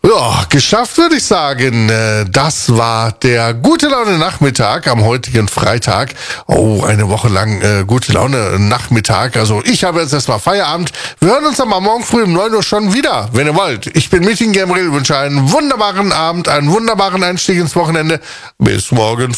Ja, geschafft würde ich sagen. Das war der Gute Laune Nachmittag am heutigen Freitag. Oh, eine Woche lang Gute Laune Nachmittag. Also ich habe jetzt erstmal Feierabend. Wir hören uns aber morgen früh um 9 Uhr schon wieder, wenn ihr wollt. Ich bin Meeting Gabriel, wünsche einen wunderbaren Abend, einen wunderbaren Einstieg ins Wochenende. Bis morgen